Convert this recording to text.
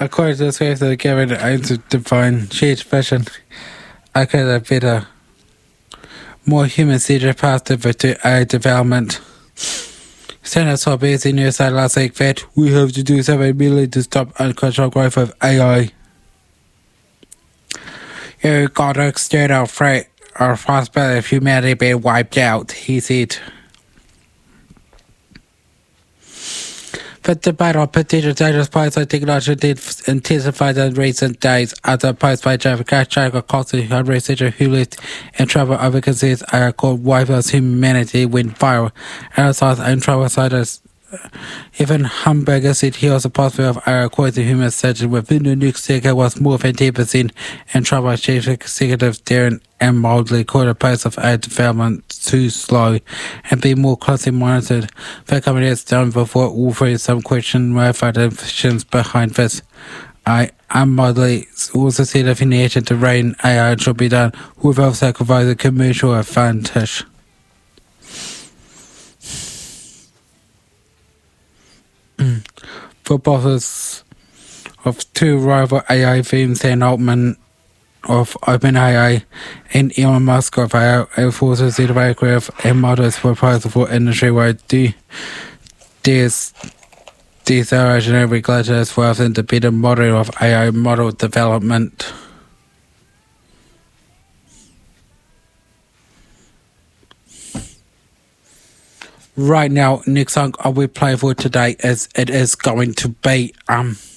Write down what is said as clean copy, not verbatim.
according to the script, the given to define sheet vision. I could have better, more human-centered path to AI development. Senate are based in USA last week that we have to do something immediately to stop uncontrolled growth of AI. You got to state our threat or possibility of humanity being wiped out, he said. The debate on potential dangerous posts on technology did intensify in recent days after a post by Jeff Kachak, a constitutional researcher who lived in trouble over concerns called Wipers Humanity went viral. Analysts and trouble scientists even Hamburger said he was a possibility of according to human surgeon within the next decade was more than 10% in trouble. Chief Executive Darren M. Moldley called the pace of AI development too slow and be more closely monitored. The company has done before offering some question verified information behind this. Moldley also said if any action to rein AI should be done without sacrificing commercial advantage. For bosses of two rival AI firms, Sam Altman of OpenAI and Elon Musk of Air Force's Aircraft and models proposal for industry-wide deceleration and regulation as well as independent model of AI model development. Right now, next song I will play for today is it is going to be